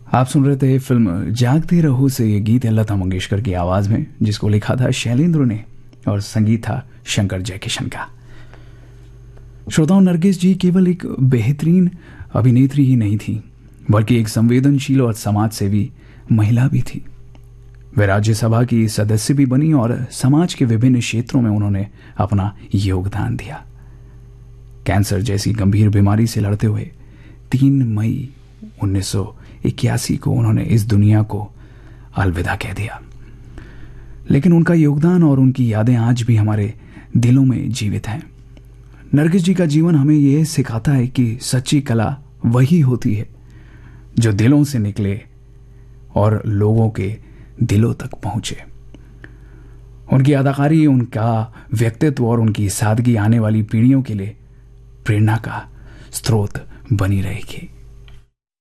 आप सुन रहे थे फिल्म जागते रहो से ये गीत है लता मंगेशकर की आवाज़ में, जिसको लिखा था शैलेंद्र ने और संगीत था शंकर जयकिशन का। श्रोताओं, नरगिस जी केवल एक बेहतरीन अभिनेत्री ही नहीं थी, बल्कि एक संवेदनशील और समाज सेवी महिला भी थी। वे राज्यसभा की सदस्य भी बनी और समाज के विभिन्न क्षेत्रों में उन्होंने अपना योगदान दिया। कैंसर जैसी गंभीर बीमारी से लड़ते हुए 3 मई 1981 को उन्होंने इस दुनिया को अलविदा कह दिया। लेकिन उनका योगदान और उनकी यादें आज भी हमारे दिलों में जीवित हैं। नरगिस जी का जीवन हमें यह सिखाता है कि सच्ची कला वही होती है जो दिलों से निकले और लोगों के दिलों तक पहुंचे। उनकी अदाकारी, उनका व्यक्तित्व और उनकी सादगी आने वाली पीढ़ियों के लिए प्रेरणा का स्रोत बनी रहेगी।